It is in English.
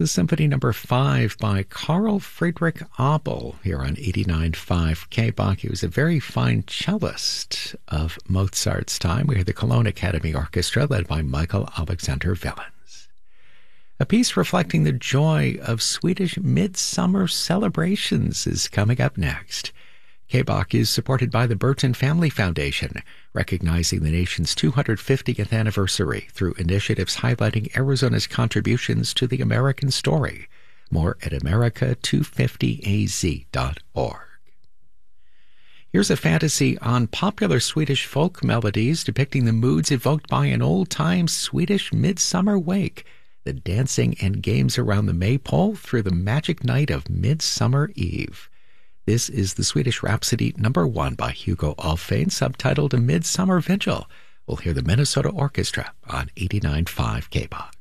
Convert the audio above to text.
was Symphony Number 5 by Carl Friedrich Abel here on 89.5 KBach. He was a very fine cellist of Mozart's time. We hear the Cologne Academy Orchestra led by Michael Alexander Willems. A piece reflecting the joy of Swedish midsummer celebrations is coming up next. KBach is supported by the Burton Family Foundation, recognizing the nation's 250th anniversary through initiatives highlighting Arizona's contributions to the American story. More at america250az.org. Here's a fantasy on popular Swedish folk melodies depicting the moods evoked by an old-time Swedish midsummer wake, the dancing and games around the maypole through the magic night of Midsummer Eve. This is the Swedish Rhapsody Number 1 by Hugo Alfvén, subtitled A Midsummer Vigil. We'll hear the Minnesota Orchestra on 89.5 KBach.